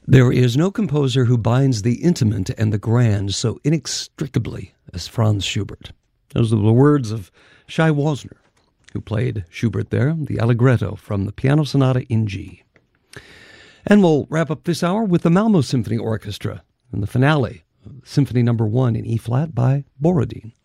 There is no composer who binds the intimate and the grand so inextricably as Franz Schubert. Those are the words of Shai Wozner, who played Schubert there, the Allegretto from the Piano Sonata in G. And we'll wrap up this hour with the Malmo Symphony Orchestra and the finale, Symphony No. 1 in E-flat by Borodin.